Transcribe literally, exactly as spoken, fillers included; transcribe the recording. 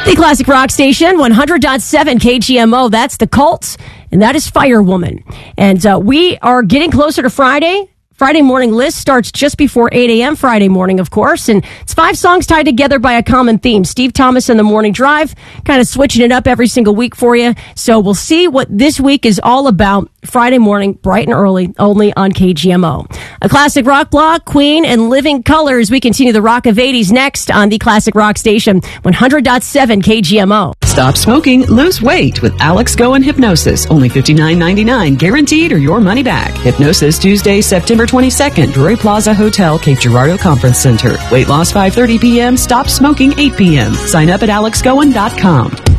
The Classic Rock Station, one hundred point seven K G M O. That's the Cult, and that is Firewoman. And uh, we are getting closer to Friday. Friday morning list starts just before eight a.m. Friday morning, of course, and it's five songs tied together by a common theme. Steve Thomas and the Morning Drive, kind of switching it up every single week for you. So we'll see what this week is all about. Friday morning, bright and early, only on K G M O. A classic rock block, Queen and Living Colours. We continue the rock of eighties next on the Classic Rock Station, one hundred point seven K G M O. Stop smoking, lose weight with Alex Goen Hypnosis. Only fifty-nine ninety-nine, guaranteed or your money back. Hypnosis Tuesday, September twenty-second, Drury Plaza Hotel, Cape Girardeau Conference Center. Weight loss five thirty p.m., stop smoking eight p.m. Sign up at alex goen dot com.